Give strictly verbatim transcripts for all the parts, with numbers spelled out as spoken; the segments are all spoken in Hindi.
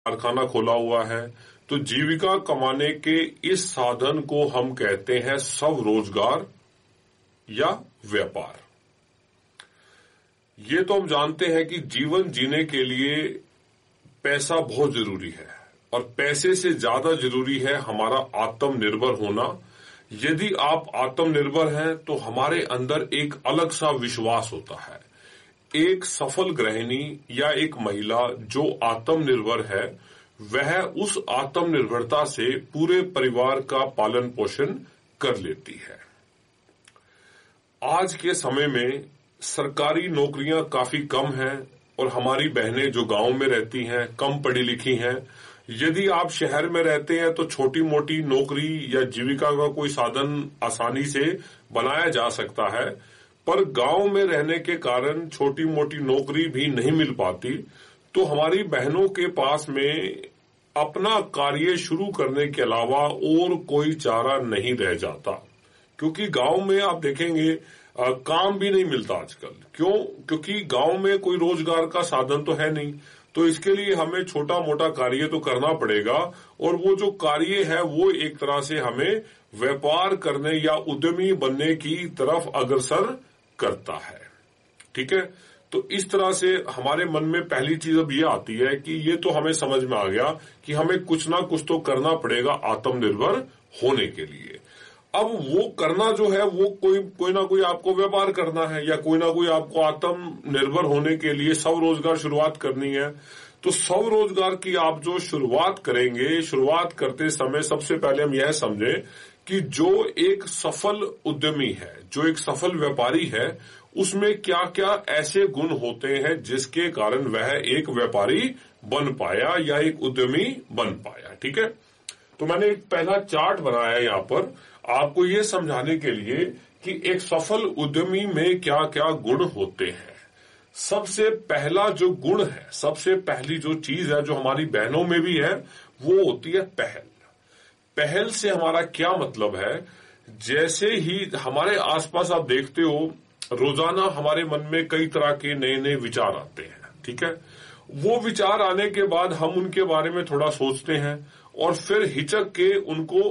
कारखाना खोला हुआ है, तो जीविका कमाने के इस साधन को हम कहते हैं स्वरोजगार या व्यापार। ये तो हम जानते हैं कि जीवन जीने के लिए पैसा बहुत जरूरी है और पैसे से ज्यादा जरूरी है हमारा आत्मनिर्भर होना। यदि आप आत्मनिर्भर हैं तो हमारे अंदर एक अलग सा विश्वास होता है। एक सफल गृहिणी या एक महिला जो आत्मनिर्भर है वह उस आत्मनिर्भरता से पूरे परिवार का पालन पोषण कर लेती है। आज के समय में सरकारी नौकरियां काफी कम हैं और हमारी बहनें जो गांव में रहती हैं कम पढ़ी लिखी हैं। यदि आप शहर में रहते हैं तो छोटी मोटी नौकरी या जीविका का कोई साधन आसानी से बनाया जा सकता है, पर गांव में रहने के कारण छोटी मोटी नौकरी भी नहीं मिल पाती। तो हमारी बहनों के पास में अपना कार्य शुरू करने के अलावा और कोई चारा नहीं रह जाता, क्योंकि गांव में आप देखेंगे आ, काम भी नहीं मिलता आजकल। क्यों? क्योंकि गांव में कोई रोजगार का साधन तो है नहीं, तो इसके लिए हमें छोटा मोटा कार्य तो करना पड़ेगा और वो जो कार्य है वो एक तरह से हमें व्यापार करने या उद्यमी बनने की तरफ अग्रसर करता है। ठीक है, तो इस तरह से हमारे मन में पहली चीज अब ये आती है कि ये तो हमें समझ में आ गया कि हमें कुछ ना कुछ तो करना पड़ेगा आत्मनिर्भर होने के लिए। अब वो करना जो है वो कोई कोई ना कोई आपको व्यापार करना है या कोई ना कोई आपको आत्मनिर्भर होने के लिए स्वरोजगार शुरुआत करनी है। तो स्वरोजगार की आप जो शुरुआत करेंगे, शुरुआत करते समय सबसे पहले हम यह समझें कि जो एक सफल उद्यमी है, जो एक सफल व्यापारी है, उसमें क्या क्या ऐसे गुण होते हैं जिसके कारण वह एक व्यापारी बन पाया या एक उद्यमी बन पाया। ठीक है, तो मैंने एक पहला चार्ट बनाया है यहाँ पर आपको ये समझाने के लिए कि एक सफल उद्यमी में क्या क्या गुण होते हैं। सबसे पहला जो गुण है, सबसे पहली जो चीज है जो हमारी बहनों में भी है, वो होती है पहल। पहल से हमारा क्या मतलब है? जैसे ही हमारे आसपास आप देखते हो रोजाना हमारे मन में कई तरह के नए नए विचार आते हैं। ठीक है, वो विचार आने के बाद हम उनके बारे में थोड़ा सोचते हैं और फिर हिचक के उनको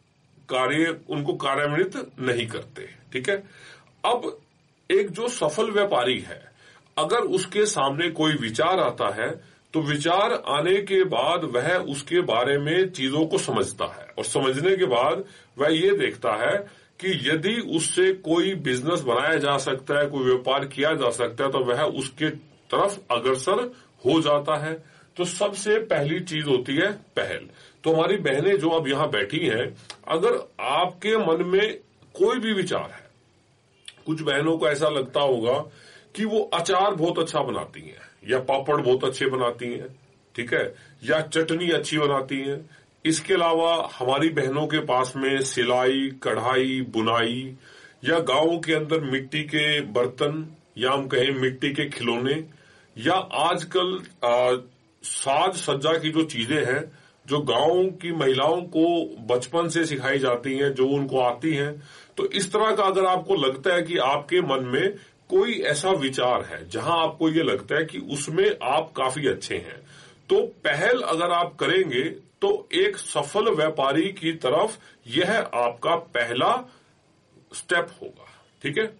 कार्य उनको कार्यान्वित नहीं करते। ठीक है, अब एक जो सफल व्यापारी है, अगर उसके सामने कोई विचार आता है तो विचार आने के बाद वह उसके बारे में चीजों को समझता है और समझने के बाद वह ये देखता है कि यदि उससे कोई बिजनेस बनाया जा सकता है, कोई व्यापार किया जा सकता है, तो वह उसके तरफ अग्रसर हो जाता है। तो सबसे पहली चीज होती है पहल। तो हमारी बहनें जो अब यहां बैठी हैं, अगर आपके मन में कोई भी विचार है, कुछ बहनों को ऐसा लगता होगा कि वो अचार बहुत अच्छा बनाती हैं या पापड़ बहुत अच्छे बनाती हैं, ठीक है, या चटनी अच्छी बनाती हैं। इसके अलावा हमारी बहनों के पास में सिलाई, कढ़ाई, बुनाई या गांव के अंदर मिट्टी के बर्तन या हम कहें मिट्टी के खिलौने या आजकल आ, साज सज्जा की जो चीजें हैं जो गांव की महिलाओं को बचपन से सिखाई जाती हैं, जो उनको आती हैं। तो इस तरह का अगर आपको लगता है कि आपके मन में कोई ऐसा विचार है जहां आपको ये लगता है कि उसमें आप काफी अच्छे हैं, तो पहल अगर आप करेंगे तो एक सफल व्यापारी की तरफ यह आपका पहला स्टेप होगा। ठीक है,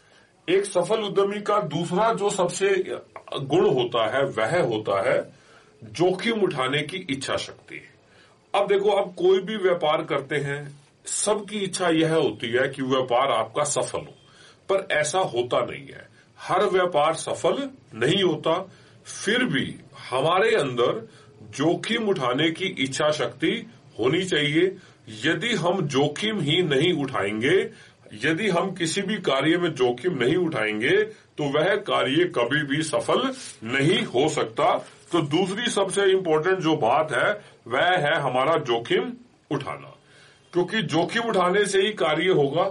एक सफल उद्यमी का दूसरा जो सबसे गुण होता है वह होता है जोखिम उठाने की इच्छा शक्ति। अब देखो, अब कोई भी व्यापार करते हैं, सबकी इच्छा यह होती है कि व्यापार आपका सफल हो, पर ऐसा होता नहीं है। हर व्यापार सफल नहीं होता। फिर भी हमारे अंदर जोखिम उठाने की इच्छा शक्ति होनी चाहिए। यदि हम जोखिम ही नहीं उठाएंगे, यदि हम किसी भी कार्य में जोखिम नहीं उठाएंगे, तो वह कार्य कभी भी सफल नहीं हो सकता। तो दूसरी सबसे इंपॉर्टेंट जो बात है वह है हमारा जोखिम उठाना, क्योंकि जोखिम उठाने से ही कार्य होगा।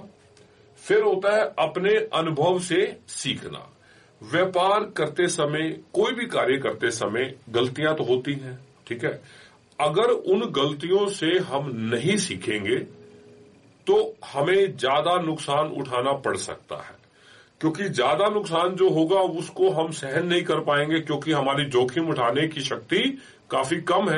फिर होता है अपने अनुभव से सीखना। व्यापार करते समय, कोई भी कार्य करते समय गलतियां तो होती हैं, ठीक है। अगर उन गलतियों से हम नहीं सीखेंगे तो हमें ज्यादा नुकसान उठाना पड़ सकता है, क्योंकि ज्यादा नुकसान जो होगा उसको हम सहन नहीं कर पाएंगे, क्योंकि हमारी जोखिम उठाने की शक्ति काफी कम है।